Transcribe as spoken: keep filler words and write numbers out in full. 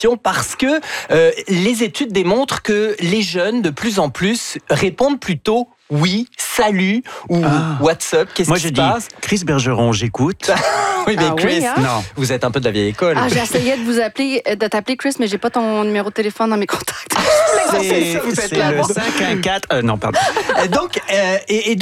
question parce que euh, les études démontrent que les jeunes, de plus en plus, répondent plutôt oui, salut ou Ah. what's up, qu'est-ce Moi, qui je se dis passe? Chris Bergeron, j'écoute. Oui, mais Ah oui, Chris, hein? Non. vous êtes un peu de la vieille école. Ah, j'essayais de vous appeler, de t'appeler Chris, mais j'ai pas ton numéro de téléphone dans mes contacts. C'est vous êtes c'est là. le cinq un quatre. Euh, non, pardon. Et donc, euh, et, et